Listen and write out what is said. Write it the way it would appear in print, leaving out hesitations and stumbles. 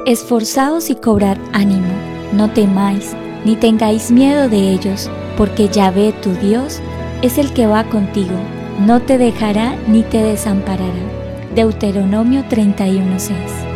Esforzaos y cobrad ánimo, no temáis, ni tengáis miedo de ellos, porque Yahvé tu Dios es el que va contigo, no te dejará ni te desamparará. Deuteronomio 31:6.